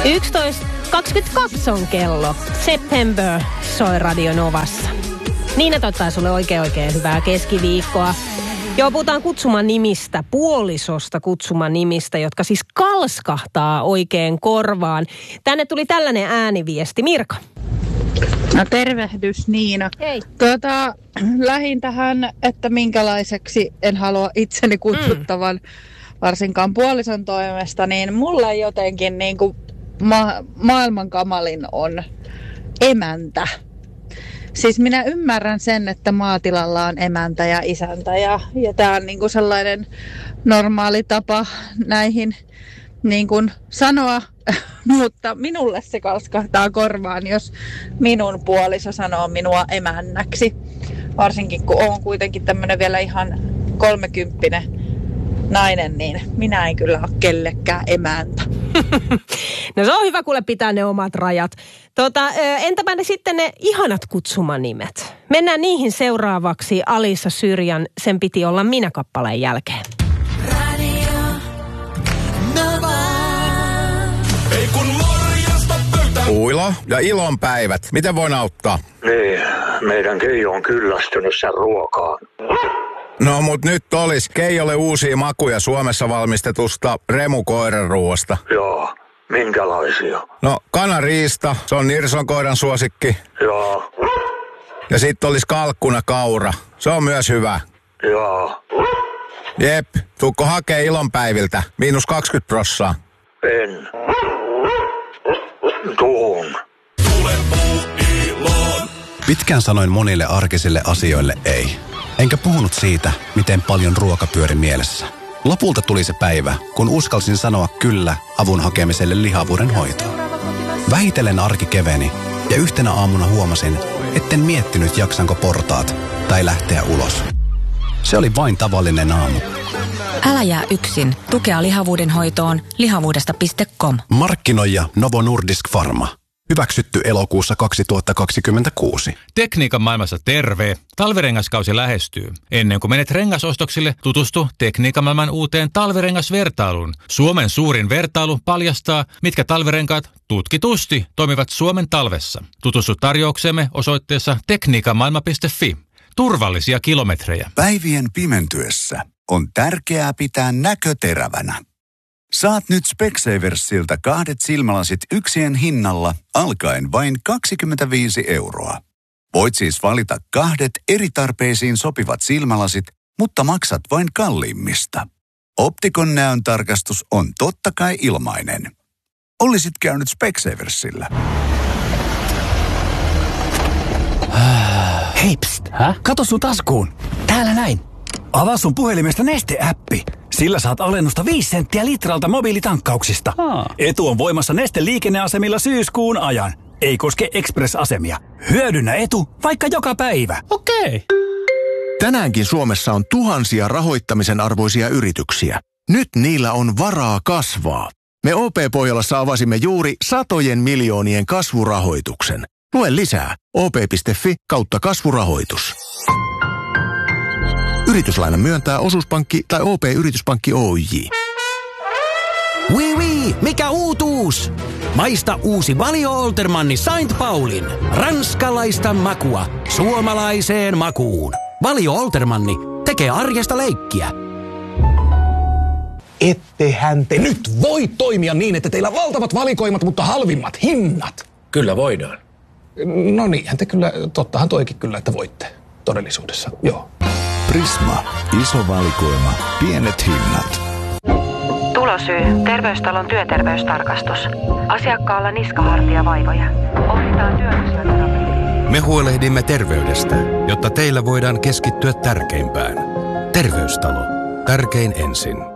11.22 on kello. September soi Radio Novassa. Niina toivottaa sulle oikein hyvää keskiviikkoa. Joo, puhutaan kutsuman nimistä, puolisosta kutsuman nimistä, jotka siis kalskahtaa oikein korvaan. Tänne tuli tällainen ääniviesti. Mirka. No tervehdys Niina. Hei. Lähin tähän, että minkälaiseksi en halua itseni kutsuttavan, varsinkaan puolison toimesta, niin mulla jotenkin niin kuin maailman kamalin on emäntä. Siis minä ymmärrän sen, että maatilalla on emäntä ja isäntä ja tämä on niin kuin sellainen normaali tapa näihin niin kuin sanoa, mutta minulle se kalskahtaa korvaan, jos minun puoliso sanoo minua emännäksi. Varsinkin kun olen kuitenkin tämmöinen vielä ihan 30 nainen, niin minä en kyllä ole kellekään emäntä. No se on hyvä kuule pitää ne omat rajat. Entäpä ne sitten ne ihanat kutsumanimet? Mennään niihin seuraavaksi Alisa Syrjän Sen piti olla minä -kappaleen jälkeen. Uilo ja ilon päivät. Miten voin auttaa? Niin, meidän Keijo on kyllästynyt sen ruokaan. No mut nyt olis Keijolle uusia makuja Suomessa valmistetusta remukoiranruoasta. Joo, minkälaisia? No kanariista, se on Nirson koiran suosikki. Joo. Ja sitten olis kalkkuna kaura, se on myös hyvä. Joo. Jep, tuukko hakee ilonpäiviltä, -20%. En. Tuun. Pitkään sanoin monille arkisille asioille ei. Enkä puhunut siitä, miten paljon ruoka pyöri mielessä. Lopulta tuli se päivä, kun uskalsin sanoa kyllä avun hakemiselle lihavuuden hoitoon. Vähitellen arki keveni ja yhtenä aamuna huomasin, etten miettinyt jaksanko portaat tai lähteä ulos. Se oli vain tavallinen aamu. Älä jää yksin. Tukea lihavuuden hoitoon lihavuudesta.com. Markkinoija Novo Nordisk Pharma. Hyväksytty elokuussa 2026. Tekniikan maailmassa terve. Talvirengaskausi lähestyy. Ennen kuin menet rengasostoksille, tutustu Tekniikan maailman uuteen talvirengasvertailuun. Suomen suurin vertailu paljastaa, mitkä talvirenkaat tutkitusti toimivat Suomen talvessa. Tutustu tarjoukseemme osoitteessa tekniikanmaailma.fi. Turvallisia kilometrejä. Päivien pimentyessä on tärkeää pitää näkö terävänä. Saat nyt Specsaversilta 2 silmälasit yksien hinnalla alkaen vain 25 €. Voit siis valita 2 eri tarpeisiin sopivat silmälasit, mutta maksat vain kalliimmista. Optikon näön tarkastus on totta kai ilmainen. Olisit käynyt Specsaversilla. Hei pst, kato sun taskuun. Täällä näin. Avaa sun puhelimesta Neste-äppi. Sillä saat alennusta 5 senttiä litralta mobiilitankkauksista. Etu on voimassa Neste liikenneasemilla syyskuun ajan. Ei koske Express-asemia. Hyödynnä etu vaikka joka päivä. Okei. Tänäänkin Suomessa on tuhansia rahoittamisen arvoisia yrityksiä. Nyt niillä on varaa kasvaa. Me OP-Pohjolassa avasimme juuri satojen miljoonien kasvurahoituksen. Lue lisää op.fi/kasvurahoitus. Yrityslainan myöntää osuuspankki tai OP-yrityspankki Oyj. Oui, mikä uutuus? Maista uusi Valio Oltermanni Saint Paulin. Ranskalaista makua suomalaiseen makuun. Valio Oltermanni tekee arjesta leikkiä. Ettehän te nyt voi toimia niin, että teillä on valtavat valikoimat, mutta halvimmat hinnat. Kyllä voidaan. No niinhän te kyllä, tottahan toikin kyllä, että voitte todellisuudessa, joo. Prisma. Iso valikoima. Pienet hinnat. Tulosyy. Terveystalon työterveystarkastus. Asiakkaalla niskahartiavaivoja. Ohjataan työfysioterapiaan. Me huolehdimme terveydestä, jotta teillä voidaan keskittyä tärkeimpään. Terveystalo. Tärkein ensin.